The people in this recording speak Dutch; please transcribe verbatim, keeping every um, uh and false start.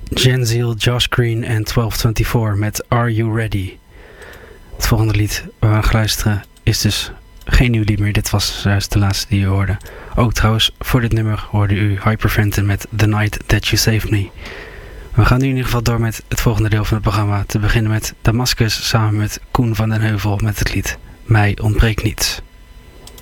Genzeel, Josh Green en twaalf vierentwintig met Are You Ready? Het volgende lied waar we gaan luisteren is dus geen nieuw lied meer. Dit was juist de laatste die u hoorde. Ook trouwens, voor dit nummer hoorde u Hyperventen met The Night That You Saved Me. We gaan nu in ieder geval door met het volgende deel van het programma. Te beginnen met Damascus samen met Koen van den Heuvel met het lied Mij ontbreekt niets.